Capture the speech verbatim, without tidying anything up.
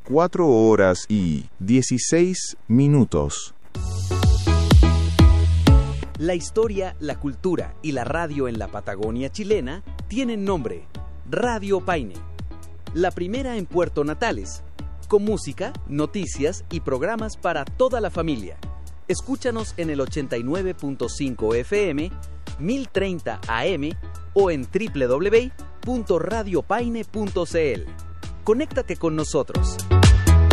cuatro horas y dieciséis minutos. La historia, la cultura y la radio en la Patagonia chilena tienen nombre: Radio Paine. La primera en Puerto Natales, con música, noticias y programas para toda la familia. Escúchanos en el ochenta y nueve punto cinco F M, mil treinta A M o en doble u doble u doble u punto radio paine punto c l. Conéctate con nosotros.